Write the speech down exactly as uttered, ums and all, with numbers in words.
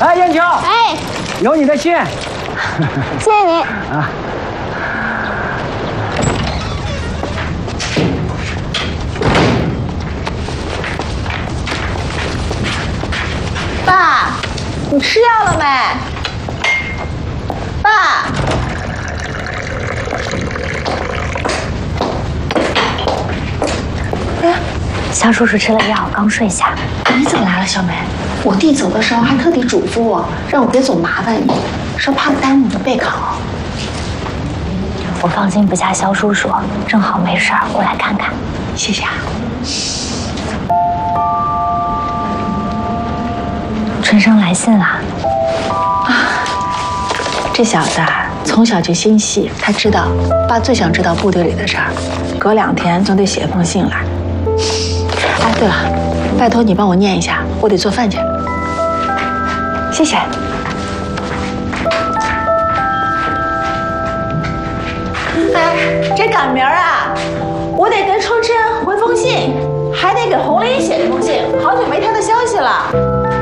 哎，燕秋， 哎， 有你的信。 谢谢你啊。 爸，你吃药了没？爸。 哎，肖叔叔吃了药，刚睡下。 你怎么来了，小梅？我弟走的时候还特地嘱咐我，让我别总麻烦你，说怕耽误你的备考。 我放心不下肖叔叔，正好没事儿过来看看。 谢谢啊。 春生来信了。 啊，这小子啊，从小就心细，他知道爸最想知道部队里的事儿，隔两天总得写封信来。哎，对了，拜托你帮我念一下，我得做饭去。谢谢。哎，这赶明儿啊，我得跟春生回封信，还得给红林写一封信，好久没他的消息了。